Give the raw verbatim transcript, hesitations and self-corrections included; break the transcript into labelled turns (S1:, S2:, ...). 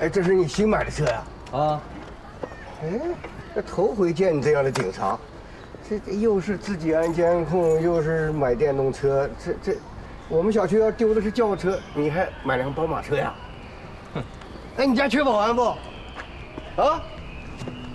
S1: 哎，这是你新买的车呀？
S2: 啊，
S1: 哎，这头回见你这样的警察，这这又是自己安监控，又是买电动车，这这，我们小区要丢的是轿车，你还买辆宝马车呀？哼！哎，你家缺保安不？啊？